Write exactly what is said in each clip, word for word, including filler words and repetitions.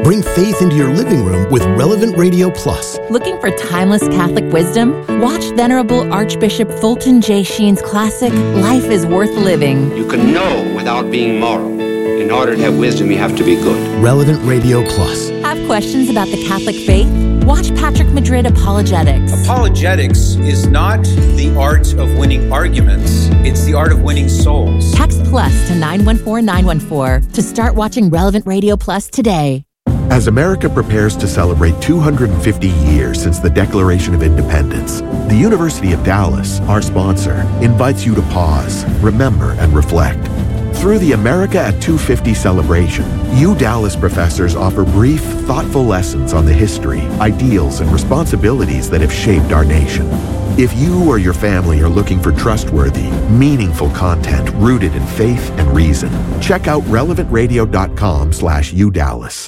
Bring faith into your living room with Relevant Radio Plus. Looking for timeless Catholic wisdom? Watch Venerable Archbishop Fulton J. Sheen's classic, Life is Worth Living. You can know without being moral. In order to have wisdom, you have to be good. Relevant Radio Plus. Have questions about the Catholic faith? Watch Patrick Madrid Apologetics. Apologetics is not the art of winning arguments. It's the art of winning souls. Text plus to nine one four nine one four to start watching Relevant Radio Plus today. As America prepares to celebrate two hundred fifty years since the Declaration of Independence, the University of Dallas, our sponsor, invites you to pause, remember, and reflect. Through the America at two fifty celebration, U Dallas professors offer brief, thoughtful lessons on the history, ideals, and responsibilities that have shaped our nation. If you or your family are looking for trustworthy, meaningful content rooted in faith and reason, check out relevant radio dot com slash U Dallas.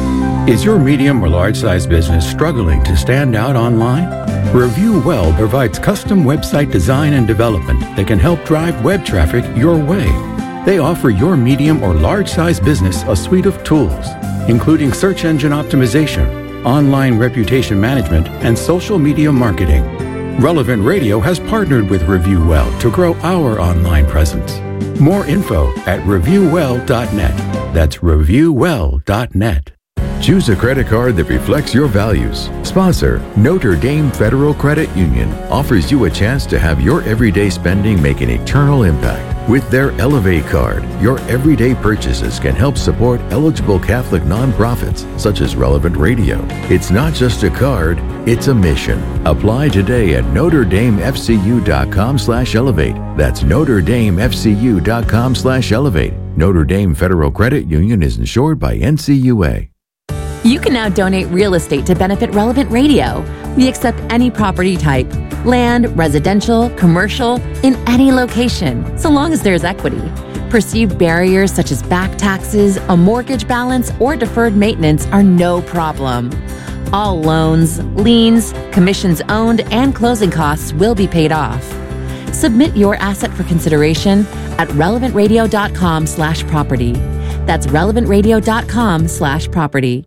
Is your medium or large-size business struggling to stand out online? Review Well provides custom website design and development that can help drive web traffic your way. They offer your medium or large-size business a suite of tools, including search engine optimization, online reputation management, and social media marketing. Relevant Radio has partnered with Review Well to grow our online presence. More info at review well dot net. That's review well dot net. Choose a credit card that reflects your values. Sponsor, Notre Dame Federal Credit Union offers you a chance to have your everyday spending make an eternal impact. With their Elevate card, your everyday purchases can help support eligible Catholic nonprofits such as Relevant Radio. It's not just a card, it's a mission. Apply today at notre dame f c u dot com slash elevate. That's notre dame f c u dot com slash elevate. Notre Dame Federal Credit Union is insured by N C U A. You can now donate real estate to benefit Relevant Radio. We accept any property type, land, residential, commercial, in any location, so long as there's equity. Perceived barriers such as back taxes, a mortgage balance, or deferred maintenance are no problem. All loans, liens, commissions owned, and closing costs will be paid off. Submit your asset for consideration at relevant radio dot com slash property. That's relevant radio dot com slash property.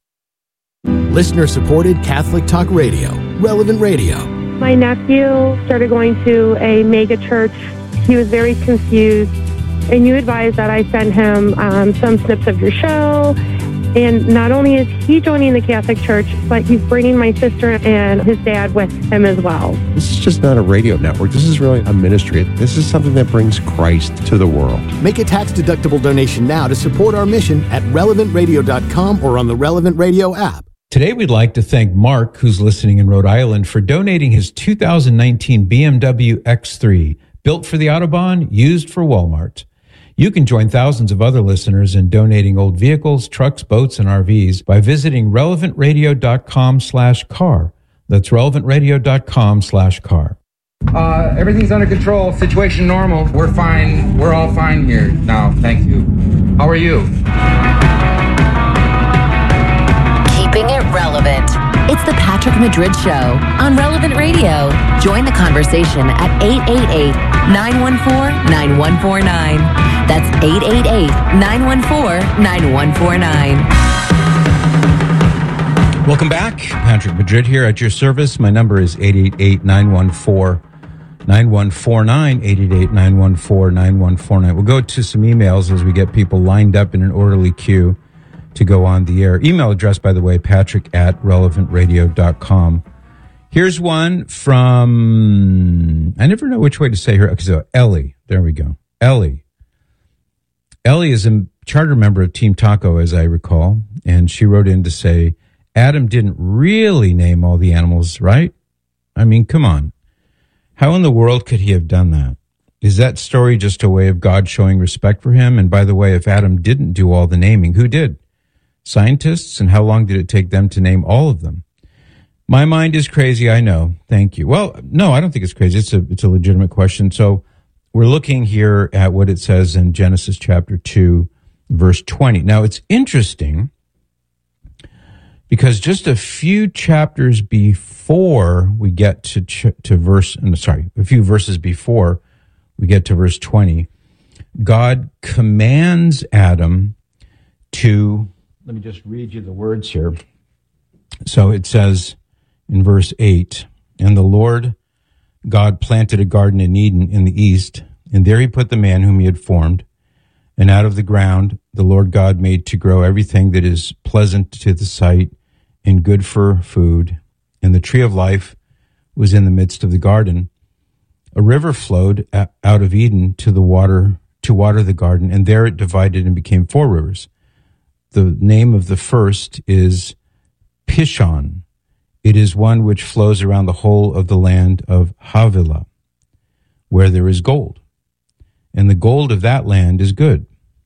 Listener-supported Catholic Talk Radio. Relevant Radio. My nephew started going to a mega church. He was very confused, and you advised that I send him um, some snips of your show. And not only is he joining the Catholic Church, but he's bringing my sister and his dad with him as well. This is just not a radio network. This is really a ministry. This is something that brings Christ to the world. Make a tax-deductible donation now to support our mission at relevant radio dot com or on the Relevant Radio app. Today, we'd like to thank Mark, who's listening in Rhode Island, for donating his two thousand nineteen B M W X three, built for the Autobahn, used for Walmart. You can join thousands of other listeners in donating old vehicles, trucks, boats, and R Vs by visiting relevant radio dot com slash car. That's relevant radio dot com slash car. Uh, everything's under control. Situation normal. We're fine. We're all fine here now. Thank you. How are you? Keeping it relevant. It's the Patrick Madrid Show on Relevant Radio. Join the conversation at eight eight eight, nine one four, nine one four nine. That's eight eight eight, nine one four, nine one four nine. Welcome back. Patrick Madrid here at your service. My number is eight eight eight, nine one four, nine one four nine, eight eight eight, nine one four, nine one four nine. We'll go to some emails as we get people lined up in an orderly queue to go on the air. Email address, by the way, patrick at relevant radio dot com. Here's one from, I never know which way to say her. Okay, so Ellie. There we go. Ellie. Ellie is a charter member of Team Taco, as I recall, and she wrote in to say, Adam didn't really name all the animals, right? I mean, come on. How in the world could he have done that? Is that story just a way of God showing respect for him? And by the way, if Adam didn't do all the naming, who did? Scientists? And how long did it take them to name all of them? My mind is crazy, I know. Thank you. Well, no, I don't think it's crazy. It's a, it's a legitimate question. So we're looking here at what it says in Genesis chapter two, verse twenty. Now, it's interesting because just a few chapters before we get to ch- to verse, sorry, a few verses before we get to verse twenty, God commands Adam to let me just read you the words here. So it says in verse eight, and the Lord God planted a garden in Eden in the east, and there he put the man whom he had formed. And out of the ground the Lord God made to grow everything that is pleasant to the sight and good for food. And the tree of life was in the midst of the garden. A river flowed out of Eden to the water to water the garden, and there it divided and became four rivers. The name of the first is Pishon. It is one which flows around the whole of the land of Havilah, where there is gold. And the gold of that land is good.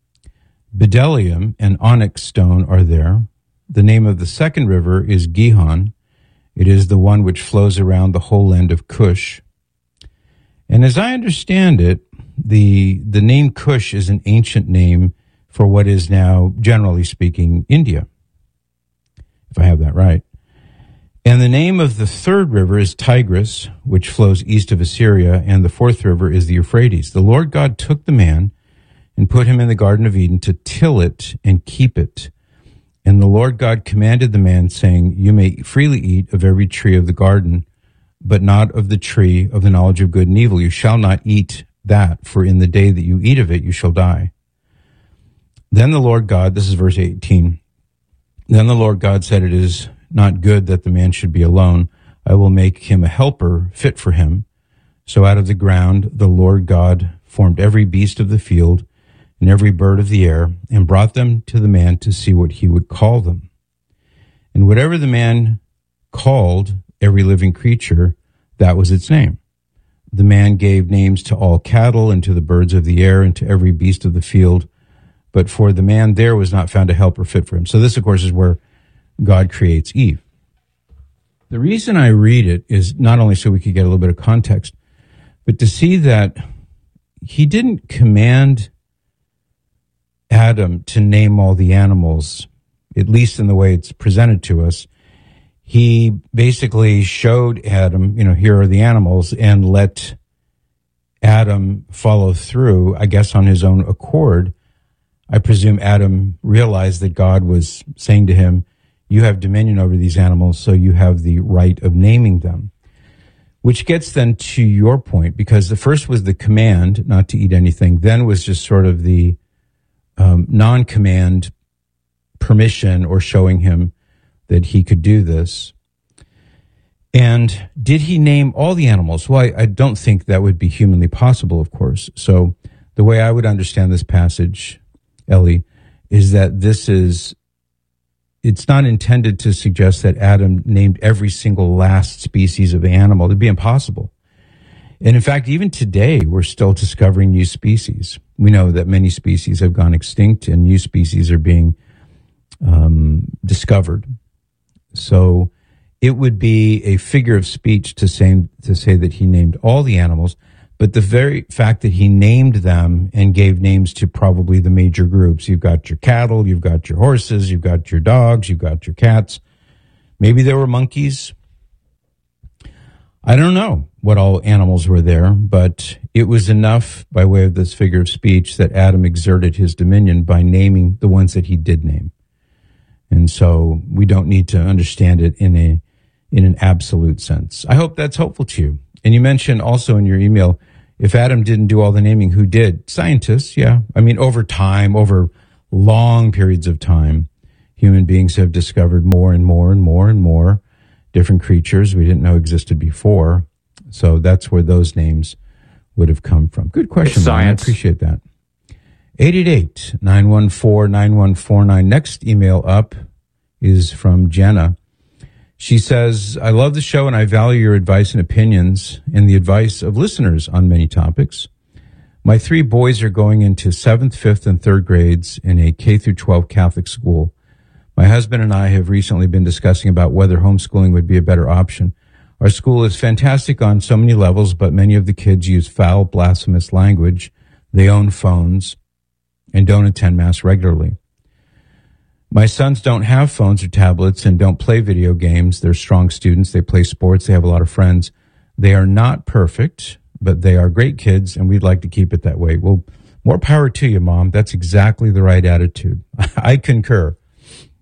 Bdellium and onyx stone are there. The name of the second river is Gihon. It is the one which flows around the whole land of Cush. And as I understand it, the the name Cush is an ancient name for what is now, generally speaking, India, if I have that right. And the name of the third river is Tigris, which flows east of Assyria, and the fourth river is the Euphrates. The Lord God took the man and put him in the Garden of Eden to till it and keep it. And the Lord God commanded the man, saying, you may freely eat of every tree of the garden, but not of the tree of the knowledge of good and evil. You shall not eat that, for in the day that you eat of it, you shall die. Then the Lord God, this is verse eighteen, then the Lord God said, it is not good that the man should be alone. I will make him a helper fit for him. So out of the ground the Lord God formed every beast of the field and every bird of the air, and brought them to the man to see what he would call them. And whatever the man called every living creature, that was its name. The man gave names to all cattle and to the birds of the air and to every beast of the field. But for the man there was not found a helper fit for him. So this, of course, is where God creates Eve. The reason I read it is not only so we could get a little bit of context, but to see that he didn't command Adam to name all the animals, at least in the way it's presented to us. He basically showed Adam, you know, here are the animals, and let Adam follow through, I guess, on his own accord. I presume Adam realized that God was saying to him, you have dominion over these animals, so you have the right of naming them. Which gets then to your point, because the first was the command not to eat anything, then was just sort of the um, non-command permission or showing him that he could do this. And did he name all the animals? Well, I, I don't think that would be humanly possible, of course. So the way I would understand this passage, Ellie, is that this is, it's not intended to suggest that Adam named every single last species of animal. It'd be impossible. And in fact, even today, we're still discovering new species. We know that many species have gone extinct and new species are being um, discovered. So it would be a figure of speech to say, to say that he named all the animals, but the very fact that he named them and gave names to probably the major groups. You've got your cattle, you've got your horses, you've got your dogs, you've got your cats. Maybe there were monkeys. I don't know what all animals were there, but it was enough by way of this figure of speech that Adam exerted his dominion by naming the ones that he did name. And so we don't need to understand it in a in an absolute sense. I hope that's helpful to you. And you mentioned also in your email, if Adam didn't do all the naming, who did? Scientists, yeah. I mean, over time, over long periods of time, human beings have discovered more and more and more and more different creatures we didn't know existed before. So that's where those names would have come from. Good question, Brian. I appreciate that. eight eight eight, nine one four, nine one four nine. Next email up is from Jenna. She says, I love the show and I value your advice and opinions and the advice of listeners on many topics. My three boys are going into seventh, fifth, and third grades in a K through twelve Catholic school. My husband and I have recently been discussing about whether homeschooling would be a better option. Our school is fantastic on so many levels, but many of the kids use foul, blasphemous language. They own phones and don't attend Mass regularly. My sons don't have phones or tablets and don't play video games. They're strong students. They play sports. They have a lot of friends. They are not perfect, but they are great kids, and we'd like to keep it that way. Well, more power to you, Mom. That's exactly the right attitude. I concur.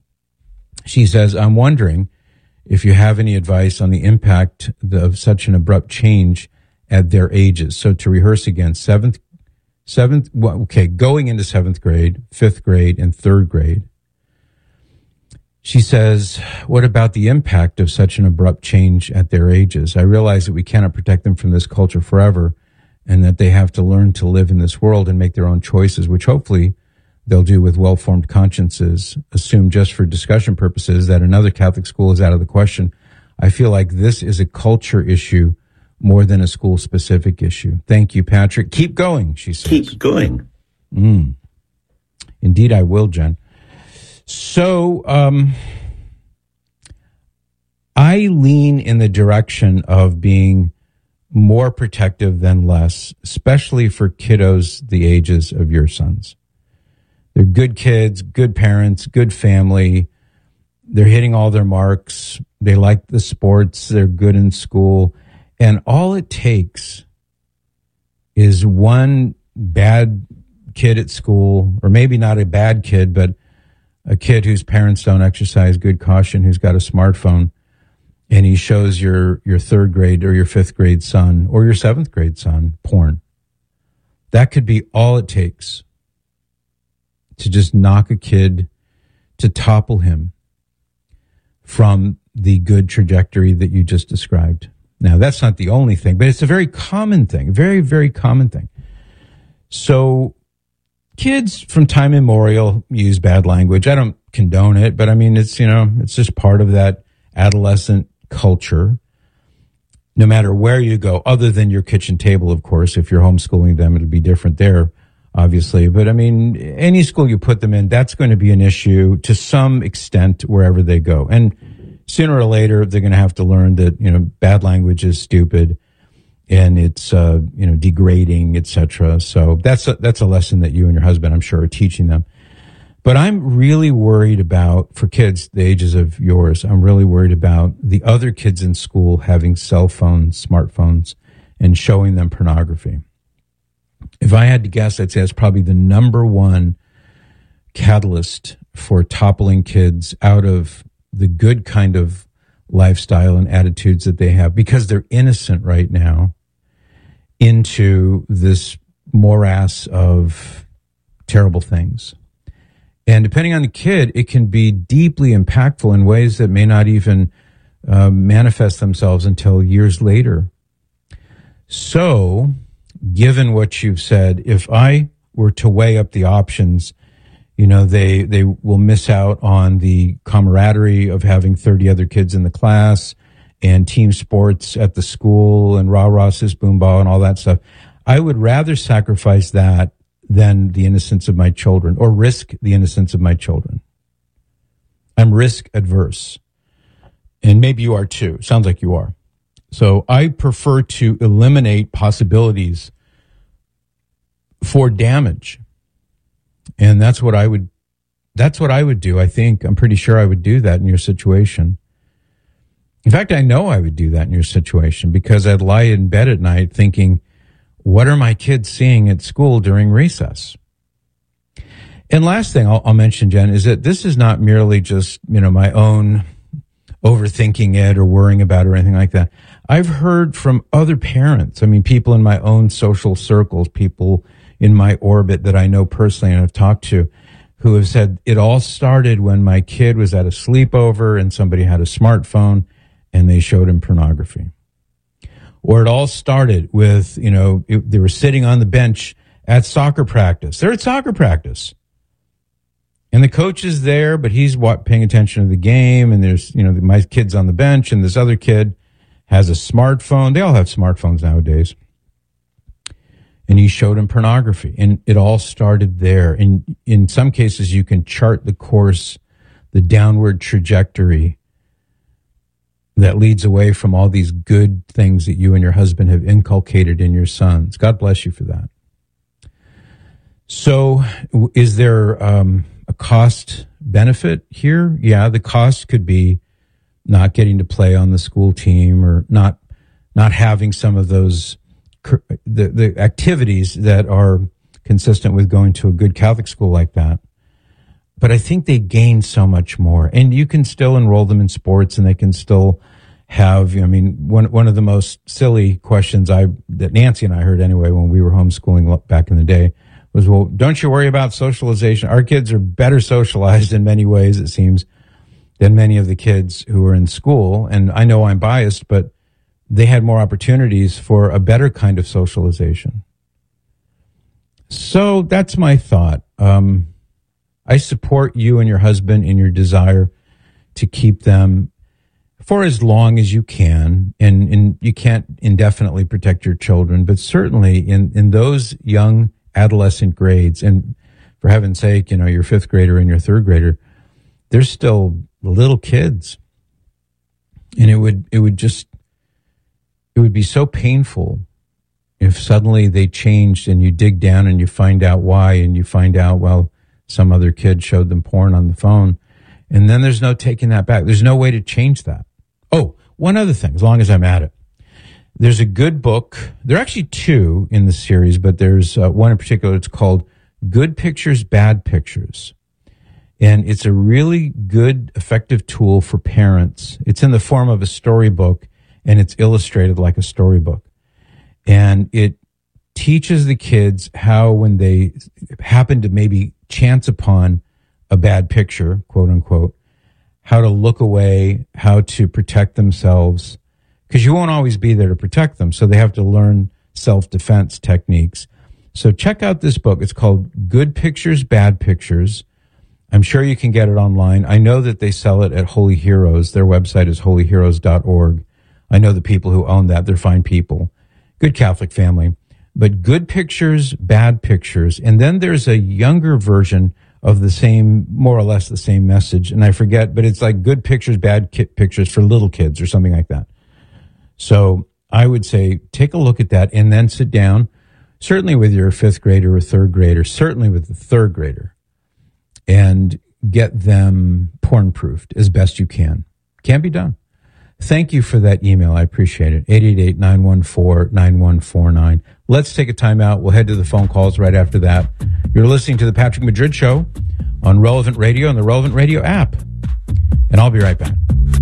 She says, I'm wondering if you have any advice on the impact of such an abrupt change at their ages. So to rehearse again, seventh, seventh, well, okay, going into seventh grade, fifth grade, and third grade. She says, what about the impact of such an abrupt change at their ages? I realize that we cannot protect them from this culture forever and that they have to learn to live in this world and make their own choices, which hopefully they'll do with well-formed consciences. Assume just for discussion purposes that another Catholic school is out of the question. I feel like this is a culture issue more than a school-specific issue. Thank you, Patrick. Keep going, she says. Keep going. Mm. Indeed, I will, Jen. So, um, I lean in the direction of being more protective than less, especially for kiddos the ages of your sons. They're good kids, good parents, good family. They're hitting all their marks. They like the sports. They're good in school. And all it takes is one bad kid at school, or maybe not a bad kid, but a kid whose parents don't exercise good caution, who's got a smartphone, and he shows your, your third grade or your fifth grade son or your seventh grade son porn. That could be all it takes to just knock a kid, to topple him from the good trajectory that you just described. Now, that's not the only thing, but it's a very common thing, very, very common thing. So kids from time immemorial use bad language. I don't condone it, but I mean, it's, you know, it's just part of that adolescent culture. No matter where you go, other than your kitchen table, of course, if you're homeschooling them, it'll be different there, obviously. But I mean, any school you put them in, that's going to be an issue to some extent wherever they go. And sooner or later, they're going to have to learn that, you know, bad language is stupid and it's, uh, you know, degrading, et cetera. So that's a, that's a lesson that you and your husband, I'm sure, are teaching them. But I'm really worried about, for kids the ages of yours, I'm really worried about the other kids in school having cell phones, smartphones, and showing them pornography. If I had to guess, I'd say that's probably the number one catalyst for toppling kids out of the good kind of lifestyle and attitudes that they have, because they're innocent right now, into this morass of terrible things. And depending on the kid, it can be deeply impactful in ways that may not even uh, manifest themselves until years later. So, given what you've said, if I were to weigh up the options, you know, they, they will miss out on the camaraderie of having thirty other kids in the class and team sports at the school and rah-rah, sis, boom, ball, and all that stuff. I would rather sacrifice that than the innocence of my children, or risk the innocence of my children. I'm risk adverse. And maybe you are too. Sounds like you are. So I prefer to eliminate possibilities for damage. And that's what I would, that's what I would do. I think, I'm pretty sure I would do that in your situation. In fact, I know I would do that in your situation, because I'd lie in bed at night thinking, what are my kids seeing at school during recess? And last thing I'll, I'll mention, Jen, is that this is not merely just, you know, my own overthinking it or worrying about it or anything like that. I've heard from other parents, I mean, people in my own social circles, people in my orbit that I know personally and have talked to, who have said it all started when my kid was at a sleepover and somebody had a smartphone and they showed him pornography. Or it all started with, you know, it, they were sitting on the bench at soccer practice. They're at soccer practice. And the coach is there, but he's what, paying attention to the game. And there's, you know, my kid's on the bench and this other kid has a smartphone. They all have smartphones nowadays. And he showed him pornography. And it all started there. And in some cases, you can chart the course, the downward trajectory that leads away from all these good things that you and your husband have inculcated in your sons. God bless you for that. So is there um, a cost benefit here? Yeah, the cost could be not getting to play on the school team, or not not having some of those the, the activities that are consistent with going to a good Catholic school like that. but I think they gain so much more. And you can still enroll them in sports, and they can still have, I mean, one one of the most silly questions I that Nancy and I heard anyway when we were homeschooling back in the day was, well, don't you worry about socialization? Our kids are better socialized in many ways, it seems, than many of the kids who are in school. And I know I'm biased, but they had more opportunities for a better kind of socialization. So that's my thought. Um, I support you and your husband in your desire to keep them for as long as you can. And, and you can't indefinitely protect your children, but certainly in, in those young adolescent grades, and for heaven's sake, you know, your fifth grader and your third grader, they're still little kids. And it would, it would just, it would be so painful if suddenly they changed and you dig down and you find out why, and you find out, well, some other kid showed them porn on the phone, and then there's no taking that back. There's no way to change that. Oh, one other thing, as long as I'm at it. There's a good book. There are actually two in the series, but there's uh, one in particular. It's called Good Pictures, Bad Pictures. And it's a really good, effective tool for parents. It's in the form of a storybook, and it's illustrated like a storybook. And it teaches the kids how, when they happen to maybe chance upon a bad picture, quote unquote, how to look away, how to protect themselves, because you won't always be there to protect them. So they have to learn self-defense techniques. So check out this book. It's called Good Pictures, Bad Pictures. I'm sure you can get it online. I know that they sell it at Holy Heroes. Their website is holy heroes dot org. I know the people who own that. They're fine people. Good Catholic family. But Good Pictures, Bad Pictures. And then there's a younger version of the same, more or less the same message. And I forget, but it's like Good Pictures, Bad ki- Pictures for little kids or something like that. So I would say take a look at that and then sit down, certainly with your fifth grader or third grader, certainly with the third grader, and get them porn-proofed as best you can. Can be done. Thank you for that email. I appreciate it. eight eight eight, nine one four, nine one four nine. Let's take a time out. We'll head to the phone calls right after that. You're listening to the Patrick Madrid Show on Relevant Radio and the Relevant Radio app. And I'll be right back.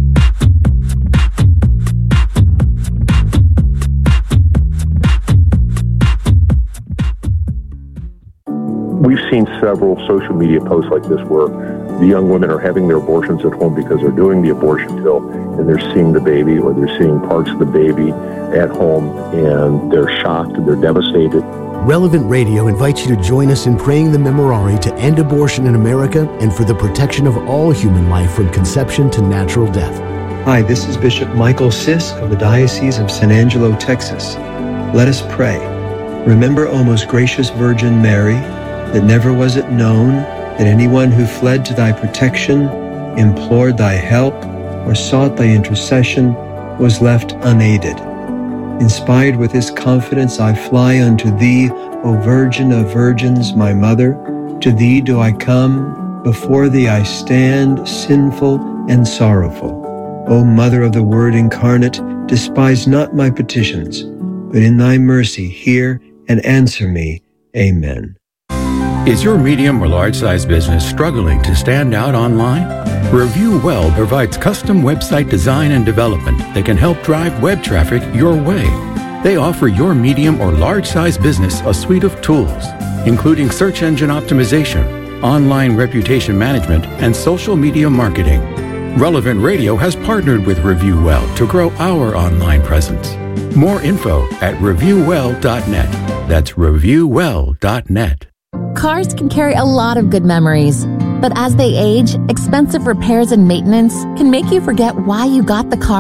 We've seen several social media posts like this where the young women are having their abortions at home because they're doing the abortion pill and they're seeing the baby, or they're seeing parts of the baby at home, and they're shocked and they're devastated. Relevant Radio invites you to join us in praying the Memorare to end abortion in America and for the protection of all human life from conception to natural death. Hi, this is Bishop Michael Sisk of the Diocese of San Angelo, Texas. Let us pray. Remember, O most gracious Virgin Mary, that never was it known that anyone who fled to thy protection, implored thy help, or sought thy intercession was left unaided. Inspired with this confidence, I fly unto thee, O Virgin of Virgins, my Mother. To thee do I come, before thee I stand, sinful and sorrowful. O Mother of the Word incarnate, despise not my petitions, but in thy mercy hear and answer me. Amen. Is your medium or large-size business struggling to stand out online? Review Well provides custom website design and development that can help drive web traffic your way. They offer your medium or large-size business a suite of tools, including search engine optimization, online reputation management, and social media marketing. Relevant Radio has partnered with Review Well to grow our online presence. More info at review well dot net. That's review well dot net. Cars can carry a lot of good memories, but as they age, expensive repairs and maintenance can make you forget why you got the car